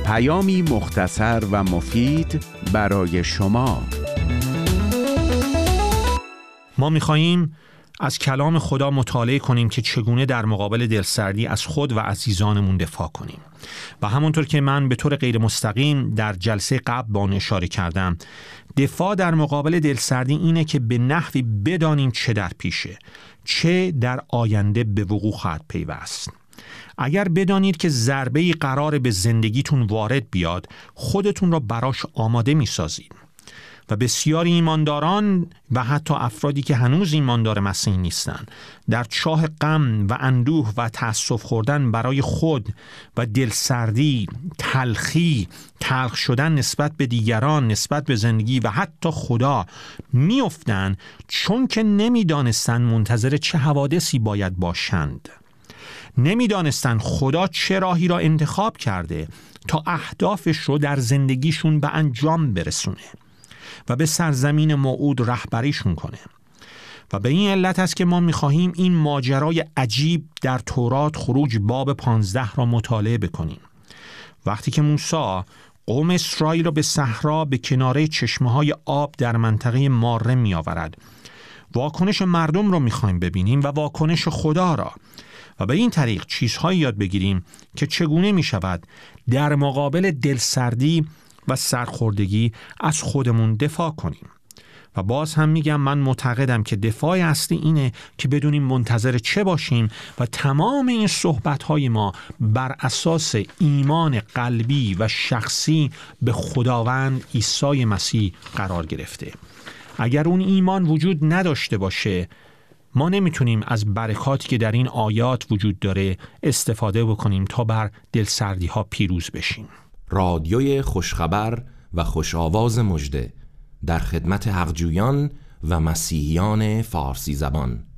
پیامی مختصر و مفید برای شما. ما می‌خواهیم از کلام خدا مطالعه کنیم که چگونه در مقابل دلسردی از خود و عزیزانمون دفاع کنیم. و همونطور که من به طور غیر مستقیم در جلسه قبل با آن اشاره کردم، دفاع در مقابل دلسردی اینه که به نحوی بدانیم چه در پیشه، چه در آینده به وقوع خواهد پیوست. اگر بدانید که ضربه‌ای قراره به زندگیتون وارد بیاد، خودتون را براش آماده می‌سازید. و بسیاری ایمانداران و حتی افرادی که هنوز ایماندار مسیحی نیستند، در چاه غم و اندوه و تأسف خوردن برای خود و دلسردی، تلخ شدن نسبت به دیگران، نسبت به زندگی و حتی خدا میافتند، چون که نمیدانستند منتظر چه حوادثی باید باشند. نمیدانستند خدا چه راهی را انتخاب کرده تا اهدافش رو در زندگیشون به انجام برسونه و به سرزمین موعود رهبریشون کنه. و به این علت است که ما می‌خواهیم این ماجرای عجیب در تورات خروج باب 15 را مطالعه بکنیم. وقتی که موسی قوم اسرائیل را به صحرا به کناره چشمه‌های آب در منطقه ماره می‌آورد، واکنش مردم را می‌خوایم ببینیم و واکنش خدا را، و به این طریق چیزهایی یاد بگیریم که چگونه می‌شود در مقابل دلسردی و سرخوردگی از خودمون دفاع کنیم. و باز هم میگم، من معتقدم که دفاع اصلی اینه که بدونیم منتظر چه باشیم و تمام این صحبت‌های ما بر اساس ایمان قلبی و شخصی به خداوند عیسی مسیح قرار گرفته. اگر اون ایمان وجود نداشته باشه، ما نمیتونیم از برکاتی که در این آیات وجود داره استفاده بکنیم تا بر دلسردی‌ها پیروز بشیم. رادیوی خوشخبر و خوشآواز مژده در خدمت حقجویان و مسیحیان فارسی زبان.